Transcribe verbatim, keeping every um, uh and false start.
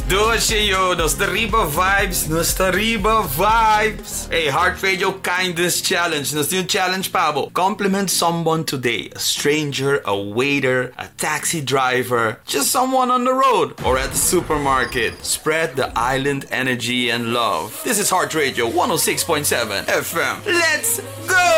Doce Nostariba Vibes, Nostariba Vibes. Hey, Heart Radio Kindness Challenge. Nos yung challenge pa bo. Compliment someone today. A stranger, a waiter, a taxi driver, just someone on the road or at the supermarket. Spread the island energy and love. This is Heart Radio one oh six point seven F M. Let's go!